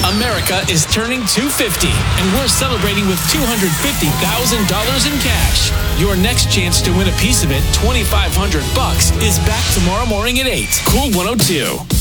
America is turning 250, and we're celebrating with $250,000 in cash. Your next chance to win a piece of it, $2,500, is back tomorrow morning at 8. Cool 102.